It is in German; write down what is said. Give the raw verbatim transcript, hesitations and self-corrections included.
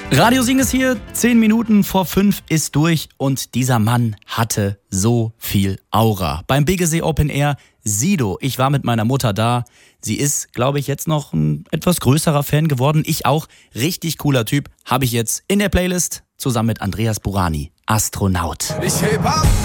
Radio Sing ist hier, zehn Minuten vor fünf ist durch und dieser Mann hatte so viel Aura. Beim Biggesee Open Air, Sido, ich war mit meiner Mutter da. Sie ist, glaube ich, jetzt noch ein etwas größerer Fan geworden. Ich auch. Richtig cooler Typ. Habe ich jetzt in der Playlist zusammen mit Andreas Burani. Astronaut. Ich heb ab.